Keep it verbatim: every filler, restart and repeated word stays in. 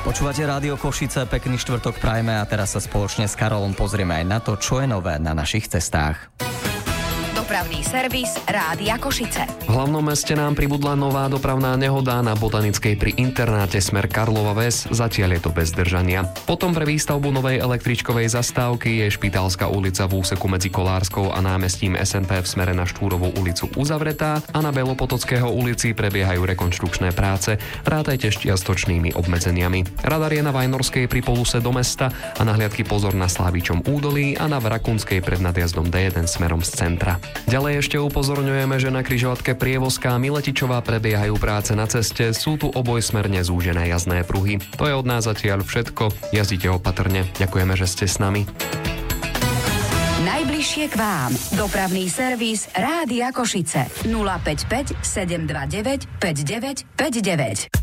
Počúvate Rádio Košice, pekný štvrtok prajme a teraz sa spoločne s Karolom pozrieme aj na to, čo je nové na našich cestách. Dopravný servis Rádia Košice. V hlavnom meste nám pribudla nová dopravná nehoda na Botanickej pri internáte smer Karlova Ves, zatiaľ je to bez zdržania. Potom pre výstavbu novej električkovej zastávky je Špitálska ulica v úseku medzi Kolárskou a námestím es en pé v smere na Štúrovú ulicu uzavretá a na Belopotockého ulici prebiehajú rekonštrukčné práce, rátajte s čiastočnými obmedzeniami. Radar je na Vajnorskej pri poluse do mesta a na hliadky pozor na Slávičom údolí a na Vrakunskej pred nadjazdom dé jeden smerom z centra. Ďalej ešte upozorňujeme, že na križovatke Prievozká Miletičová prebiehajú práce na ceste, sú tu obojsmerne zúžené jazdné pruhy. To je od nás zatiaľ všetko, jazdite opatrne. Ďakujeme, že ste s nami. Najbližšie k vám. Dopravný servis Rádia Košice. nula päť päť sedem dva deväť päť deväť päť deväť.